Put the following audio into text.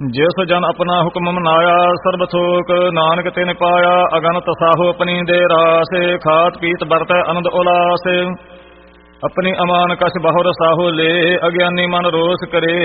ਜਿਸ ਜਨ ਆਪਣਾ ਹੁਕਮ ਮਨਾਇਆ, ਸਰਬ ਥੋਕ ਨਾਨਕ ਤਿਨ ਪਾਇਆ। ਅਗਨਤ ਸਾਹੋ ਆਪਣੀ ਦੇ ਰਾਸੇ, ਖਾਤ ਪੀਤ ਵਰਤੈ ਆਨੰਦ ਉਲਾਸ। ਆਪਣੀ ਅਮਾਨ ਕਛ ਬਹੁਰ ਸਾਹੋ ਲੇ, ਅਗਿਆਨੀ ਮਨ ਰੋਸ ਕਰੇ।